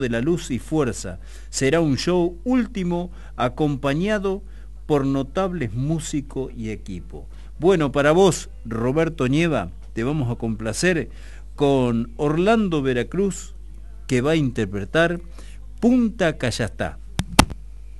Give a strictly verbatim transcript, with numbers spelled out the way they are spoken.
de la luz y fuerza. Será un show último acompañado por notables músicos y equipo. Bueno, para vos, Roberto Nieva, te vamos a complacer con Orlando Veracruz, que va a interpretar Punta Callastá.